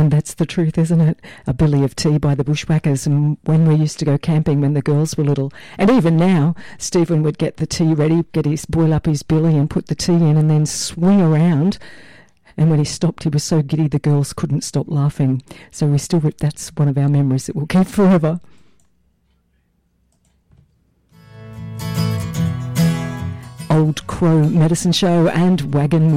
And that's the truth, isn't it? A billy of tea by the Bushwhackers. And when we used to go camping when the girls were little, and even now, Stephen would get the tea ready, boil up his billy and put the tea in and then swing around. And when he stopped, he was so giddy the girls couldn't stop laughing. So that's one of our memories that we'll keep forever. Old Crow Medicine Show and Wagon